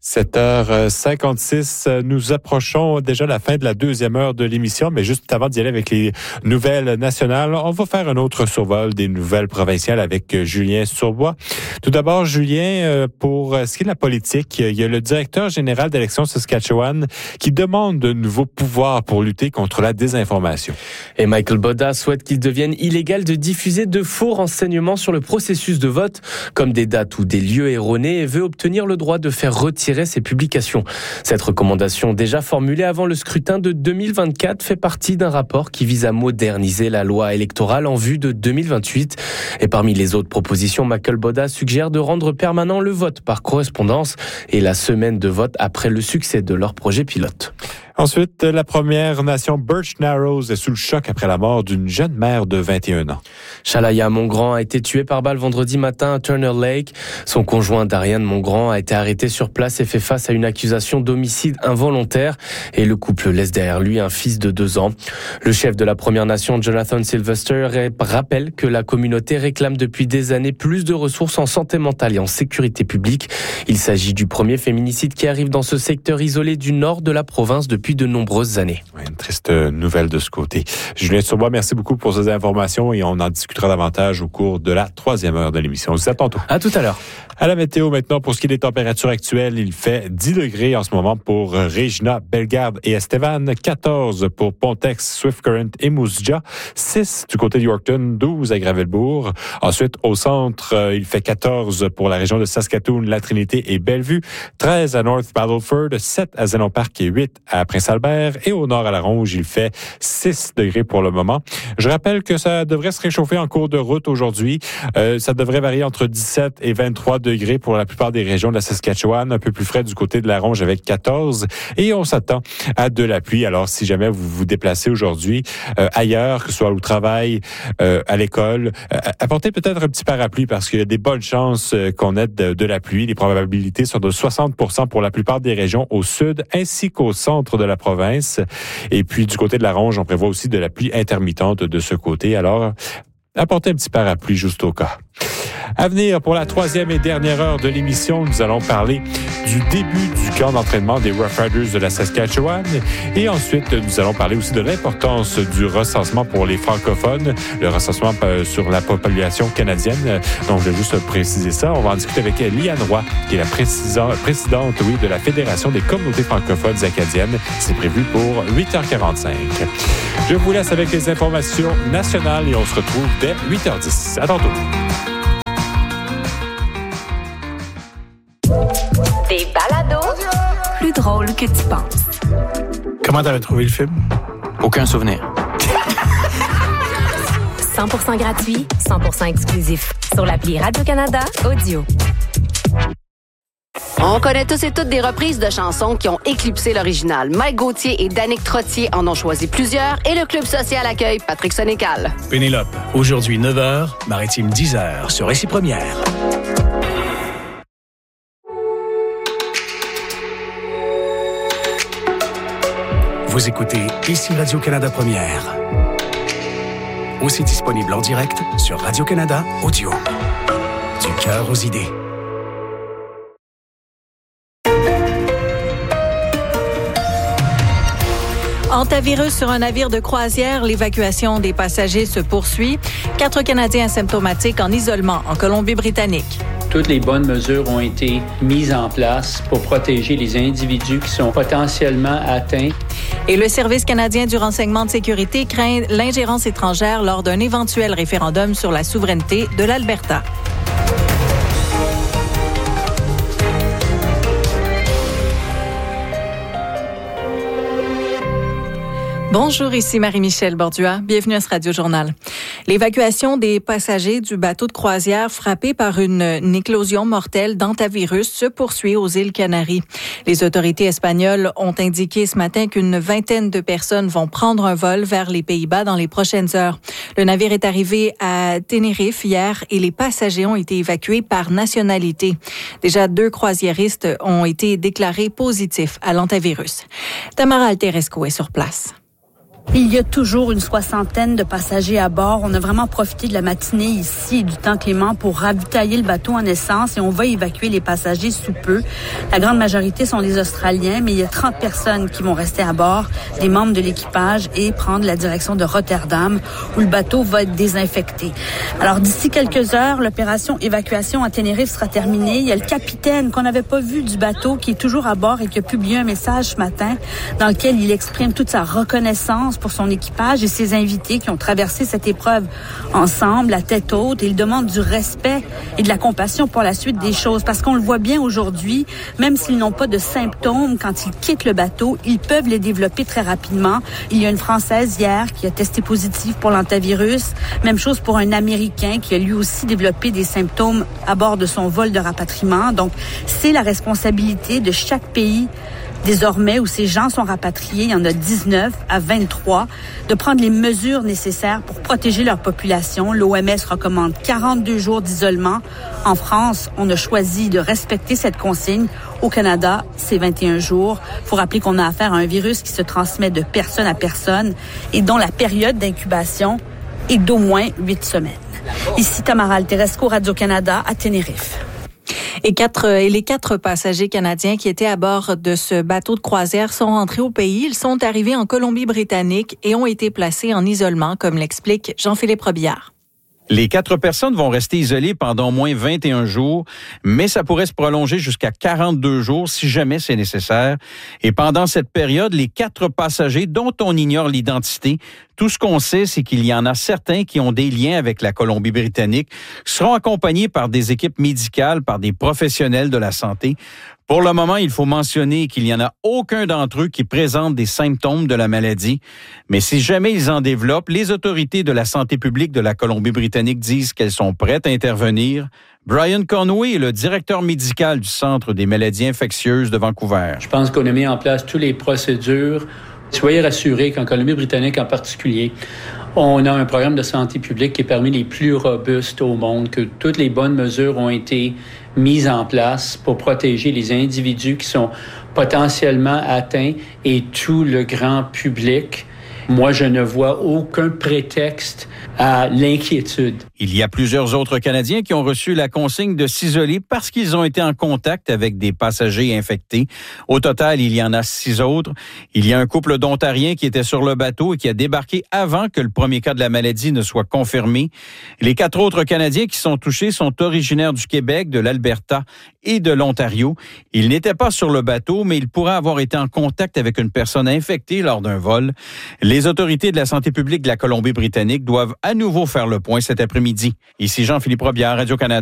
7h56, nous approchons déjà la fin de la deuxième heure de l'émission, mais juste avant d'y aller avec les nouvelles nationales, on va faire un autre survol des nouvelles provinciales avec Julien Surbois. Tout d'abord, Julien, pour ce qui est de la politique, il y a le directeur général d'Élections Saskatchewan qui demande de nouveaux pouvoirs pour lutter contre la désinformation. Et Michael Boda souhaite qu'il devienne illégal de diffuser de faux renseignements sur le processus de vote, comme des dates ou des lieux erronés, et veut obtenir le droit de faire retirer ses publications. Cette recommandation, déjà formulée avant le scrutin de 2024, fait partie d'un rapport qui vise à moderniser la loi électorale en vue de 2028. Et parmi les autres propositions, Michael Boda suggère de rendre permanent le vote par correspondance et la semaine de vote après le succès de leur projet pilote. Ensuite, la Première Nation Birch Narrows est sous le choc après la mort d'une jeune mère de 21 ans. Shalaya Mongrand a été tuée par balle vendredi matin à Turner Lake. Son conjoint Darian Mongrand a été arrêté sur place et fait face à une accusation d'homicide involontaire. Et le couple laisse derrière lui un fils de 2 ans. Le chef de la Première Nation, Jonathan Sylvester, rappelle que la communauté réclame depuis des années plus de ressources en santé mentale et en sécurité publique. Il s'agit du premier féminicide qui arrive dans ce secteur isolé du nord de la province depuis de nombreuses années. Oui, une triste nouvelle de ce côté. Julien Surbois, merci beaucoup pour ces informations et on en discutera davantage au cours de la 3e heure de l'émission. On se dit à tantôt. À tout à l'heure. À la météo maintenant, pour ce qui est des températures actuelles, il fait 10 degrés en ce moment pour Regina, Bellegarde et Estevan, 14 pour Pontex, Swift Current et Moose Jaw, 6 du côté de Yorkton, 12 à Gravelbourg. Ensuite, au centre, il fait 14 pour la région de Saskatoon, La Trinité et Bellevue, 13 à North Battleford, 7 à Zénon Park et 8 à Prince-Albert. Et au nord à La Ronge, il fait 6 degrés pour le moment. Je rappelle que ça devrait se réchauffer en cours de route aujourd'hui. Ça devrait varier entre 17 et 23 degrés pour la plupart des régions de la Saskatchewan, un peu plus frais du côté de La Ronge avec 14. Et on s'attend à de la pluie. Alors, si jamais vous vous déplacez aujourd'hui ailleurs, que ce soit au travail, à l'école, apportez peut-être un petit parapluie parce qu'il y a des bonnes chances qu'on ait de la pluie. Les probabilités sont de 60% pour la plupart des régions au sud ainsi qu'au centre de la province. Et puis, du côté de La Ronge, on prévoit aussi de la pluie intermittente de ce côté. Alors, apportez un petit parapluie juste au cas. À venir, pour la 3e et dernière heure de l'émission, nous allons parler du début du camp d'entraînement des Rough Riders de la Saskatchewan. Et ensuite, nous allons parler aussi de l'importance du recensement pour les francophones, le recensement sur la population canadienne. Donc, je vais juste préciser ça. On va en discuter avec Liane Roy, qui est la présidente de la Fédération des communautés francophones acadiennes. C'est prévu pour 8h45. Je vous laisse avec les informations nationales et on se retrouve dès 8h10. À tantôt. Des balados plus drôles que tu penses. Comment t'avais trouvé le film? Aucun souvenir. 100% gratuit, 100% exclusif. Sur l'appli Radio-Canada Audio. On connaît tous et toutes des reprises de chansons qui ont éclipsé l'original. Mike Gauthier et Danick Trottier en ont choisi plusieurs et le Club social accueille Patrick Sénécal. Pénélope, aujourd'hui 9h, Maritime 10h sur Récit Première. Vous écoutez ici Radio-Canada Première. Aussi disponible en direct sur Radio-Canada Audio. Du cœur aux idées. Hantavirus sur un navire de croisière, l'évacuation des passagers se poursuit. 4 Canadiens asymptomatiques en isolement en Colombie-Britannique. Toutes les bonnes mesures ont été mises en place pour protéger les individus qui sont potentiellement atteints. Et le Service canadien du renseignement de sécurité craint l'ingérence étrangère lors d'un éventuel référendum sur la souveraineté de l'Alberta. Bonjour, ici Marie-Michel Bordua. Bienvenue à ce Radio-Journal. L'évacuation des passagers du bateau de croisière frappé par une éclosion mortelle d'hantavirus se poursuit aux îles Canaries. Les autorités espagnoles ont indiqué ce matin qu'une vingtaine de personnes vont prendre un vol vers les Pays-Bas dans les prochaines heures. Le navire est arrivé à Tenerife hier et les passagers ont été évacués par nationalité. Déjà 2 croisiéristes ont été déclarés positifs à l'hantavirus. Tamara Alteresco est sur place. Il y a toujours une 60aine de passagers à bord. On a vraiment profité de la matinée ici et du temps clément pour ravitailler le bateau en essence et on va évacuer les passagers sous peu. La grande majorité sont des Australiens, mais il y a 30 personnes qui vont rester à bord, des membres de l'équipage, et prendre la direction de Rotterdam où le bateau va être désinfecté. Alors d'ici quelques heures, l'opération évacuation à Tenerife sera terminée. Il y a le capitaine qu'on n'avait pas vu du bateau qui est toujours à bord et qui a publié un message ce matin dans lequel il exprime toute sa reconnaissance pour son équipage et ses invités qui ont traversé cette épreuve ensemble, à tête haute. Et il demande du respect et de la compassion pour la suite des choses. Parce qu'on le voit bien aujourd'hui, même s'ils n'ont pas de symptômes, quand ils quittent le bateau, ils peuvent les développer très rapidement. Il y a une Française hier qui a testé positive pour l'hantavirus. Même chose pour un Américain qui a lui aussi développé des symptômes à bord de son vol de rapatriement. Donc, c'est la responsabilité de chaque pays désormais où ces gens sont rapatriés, il y en a 19 à 23, de prendre les mesures nécessaires pour protéger leur population. L'OMS recommande 42 jours d'isolement. En France, on a choisi de respecter cette consigne. Au Canada, c'est 21 jours. Il faut rappeler qu'on a affaire à un virus qui se transmet de personne à personne et dont la période d'incubation est d'au moins 8 semaines. Ici Tamara Alteresco, Radio-Canada, à Tenerife. Et les 4 passagers canadiens qui étaient à bord de ce bateau de croisière sont rentrés au pays. Ils sont arrivés en Colombie-Britannique et ont été placés en isolement, comme l'explique Jean-Philippe Robillard. Les 4 personnes vont rester isolées pendant au moins 21 jours, mais ça pourrait se prolonger jusqu'à 42 jours si jamais c'est nécessaire. Et pendant cette période, les 4 passagers dont on ignore l'identité, tout ce qu'on sait, c'est qu'il y en a certains qui ont des liens avec la Colombie-Britannique, seront accompagnés par des équipes médicales, par des professionnels de la santé. Pour le moment, il faut mentionner qu'il n'y en a aucun d'entre eux qui présente des symptômes de la maladie. Mais si jamais ils en développent, les autorités de la santé publique de la Colombie-Britannique disent qu'elles sont prêtes à intervenir. Brian Conway est le directeur médical du Centre des maladies infectieuses de Vancouver. Je pense qu'on a mis en place toutes les procédures. Soyez rassurés qu'en Colombie-Britannique en particulier, on a un programme de santé publique qui est parmi les plus robustes au monde, que toutes les bonnes mesures ont été mises en place pour protéger les individus qui sont potentiellement atteints et tout le grand public. Moi, je ne vois aucun prétexte à l'inquiétude. Il y a plusieurs autres Canadiens qui ont reçu la consigne de s'isoler parce qu'ils ont été en contact avec des passagers infectés. Au total, il y en a 6 autres. Il y a un couple d'Ontariens qui était sur le bateau et qui a débarqué avant que le premier cas de la maladie ne soit confirmé. Les 4 autres Canadiens qui sont touchés sont originaires du Québec, de l'Alberta et de l'Ontario. Ils n'étaient pas sur le bateau, mais ils pourraient avoir été en contact avec une personne infectée lors d'un vol. Les autorités de la santé publique de la Colombie-Britannique doivent à nouveau faire le point cet après-midi. Ici Jean-Philippe Robillard, Radio-Canada.